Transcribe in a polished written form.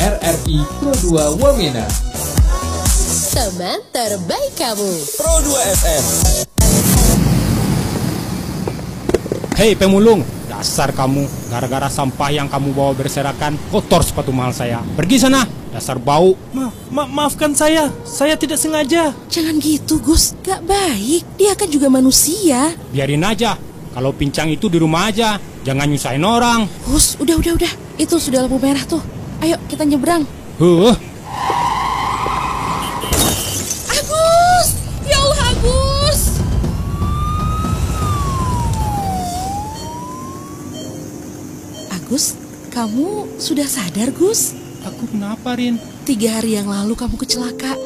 RRI Pro 2 Wamena. Teman terbaik kamu. Pro 2 FM. Hei pemulung, dasar kamu, gara-gara sampah yang kamu bawa berserakan, kotor sepatu mahal saya. Pergi sana, dasar bau. Maafkan saya tidak sengaja. Jangan gitu Gus, gak baik. Dia kan juga manusia. Biarin aja, kalau pincang itu di rumah aja, jangan nyusahin orang. Gus, udah. Itu sudah lampu merah tuh. Ayo kita nyebrang. Agus! Ya Allah Agus! Agus, kamu sudah sadar Gus? Aku kenapa, Rin? 3 hari yang lalu kamu kecelakaan.